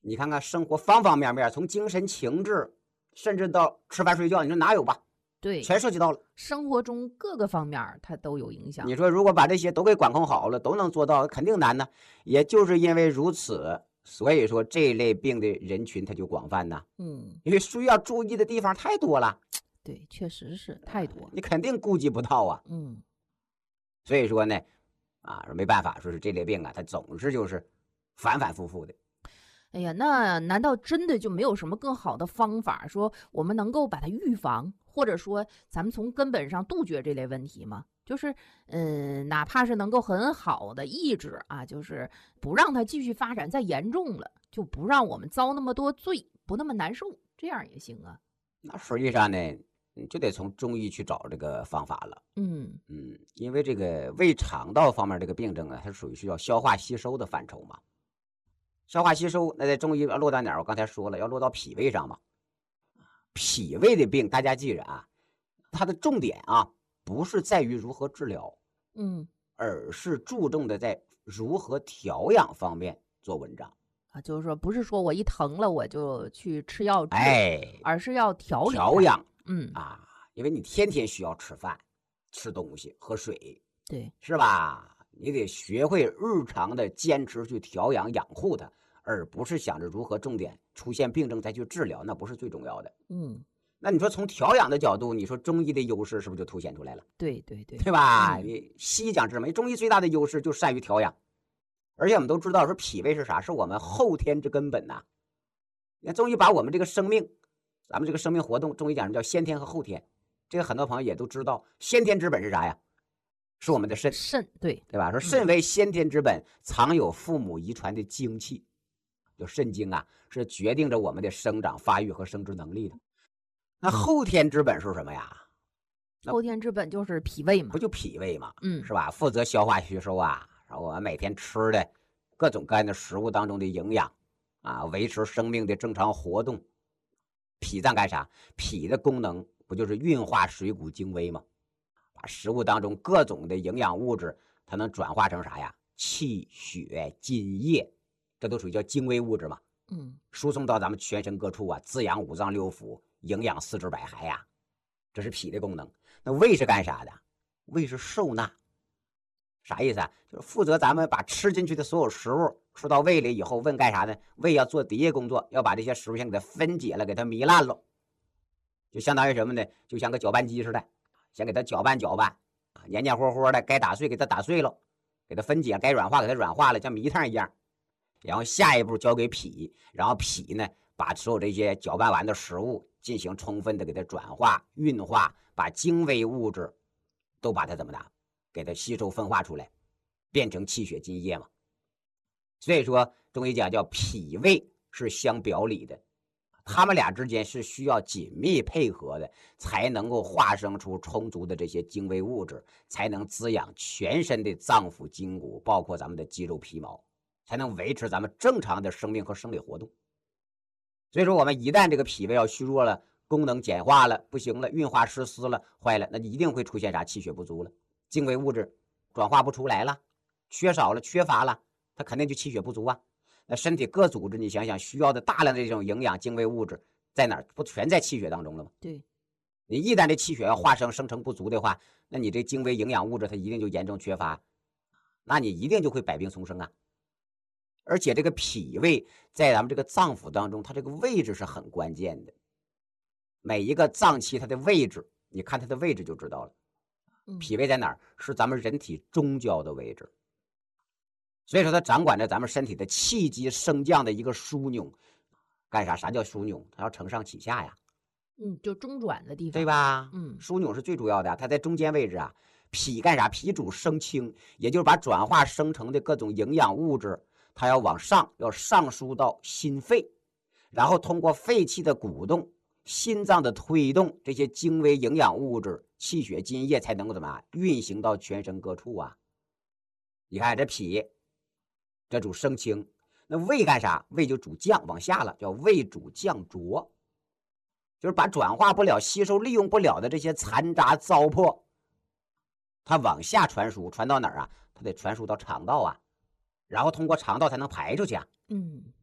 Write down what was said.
你看看生活方方面面，从精神情志，甚至到吃饭睡觉，你说哪有吧？ 对， 全涉及到了。 生活中各个方面它都有影响。 你说如果把这些都给管控好了，都能做到，肯定难呢。也就是因为如此，所以说这类病的人群它就广泛呐。因为需要注意的地方太多了。 对，确实是太多， 你肯定顾及不到啊。所以说呢，没办法，说是这类病啊，它总是就是反反复复的。 哎呀，那难道真的就没有什么更好的方法，说我们能够把它预防，或者说咱们从根本上杜绝这类问题吗？就是哪怕是能够很好的抑制啊，就是不让它继续发展再严重了，就不让我们遭那么多罪，不那么难受，这样也行啊。 那实际上呢，就得从中医去找这个方法了。因为这个胃肠道方面这个病症啊，它属于需要消化吸收的范畴嘛。消化吸收，那在中医要落到哪儿？我刚才说了，要落到脾胃上嘛。脾胃的病，大家记着啊，它的重点啊，不是在于如何治疗，而是注重的在如何调养方面做文章啊。就是说，不是说我一疼了我就去吃药治，而是要调养。因为你天天需要吃饭、吃东西、喝水， 对， 是吧？你得学会日常的坚持去调养养护它，而不是想着如何重点出现病症再去治疗，那不是最重要的。那你说从调养的角度，你说中医的优势是不是就凸显出来了？ 对吧？你西医讲治没，中医最大的优势就善于调养，而且我们都知道说脾胃是啥？是我们后天之根本呐。你看中医把我们这个生命，咱们这个生命活动，中医讲什么叫先天和后天？这个很多朋友也都知道，先天之本是啥呀？是我们的肾，对吧？说肾为先天之本，藏有父母遗传的精气，就肾精啊，是决定着我们的生长发育和生殖能力的。那后天之本是什么呀？ 后天之本就是脾胃嘛， 不就脾胃嘛，是吧？负责消化吸收啊，然后我们每天吃的各种各样的食物当中的营养啊，维持生命的正常活动。脾脏干啥？脾的功能不就是运化水谷精微吗？把食物当中各种的营养物质，它能转化成啥呀？气血津液，这都属于叫精微物质嘛。输送到咱们全身各处啊，滋养五脏六腑，营养四肢百骸呀，这是脾的功能。那胃是干啥的？胃是受纳，啥意思啊？就是负责咱们把吃进去的所有食物吃到胃里以后，问干啥呢？胃要做第一工作，要把这些食物先给它分解了，给它糜烂了，就相当于什么呢？就像个搅拌机似的。先给它搅拌搅拌，黏黏糊糊的，该打碎给它打碎了，给它分解，该软化给它软化了，像迷汤一样。然后下一步交给脾，然后脾呢把所有这些搅拌完的食物进行充分的给它转化、运化，把精微物质都把它怎么的，给它吸收分化出来，变成气血津液嘛。所以说中医讲叫脾胃是相表里的。他们俩之间是需要紧密配合的，才能够化生出充足的这些精微物质，才能滋养全身的脏腑筋骨，包括咱们的肌肉皮毛，才能维持咱们正常的生命和生理活动。所以说我们一旦这个脾胃要虚弱了，功能简化了，不行了，运化失司了，坏了，那一定会出现啥？气血不足了，精微物质转化不出来了，缺少了，缺乏了，它肯定就气血不足啊。那身体各组织，你想想需要的大量的这种营养精微物质在哪儿？不全在气血当中了吗？ 对， 你一旦这气血要化生生成不足的话，那你这精微营养物质它一定就严重缺乏，那你一定就会百病丛生啊。而且这个脾胃在咱们这个脏腑当中，它这个位置是很关键的。每一个脏器它的位置，你看它的位置就知道了。脾胃在哪儿？是咱们人体中焦的位置。所以说它掌管着咱们身体的气机升降的一个枢纽，干啥？啥叫枢纽？它要承上启下呀。 就中转的地方， 对吧？枢纽是最主要的，它在中间位置啊。脾干啥？脾主生清，也就是把转化生成的各种营养物质，它要往上，要上输到心肺，然后通过肺气的鼓动、心脏的推动，这些精微营养物质、气血津液才能够怎么运行到全身各处啊？你看这脾。这主生清，那胃干啥？胃就主降，往下了，叫胃主降浊，就是把转化不了、吸收利用不了的这些残渣糟粕，它往下传输，传到哪儿啊？它得传输到肠道啊，然后通过肠道才能排出去啊。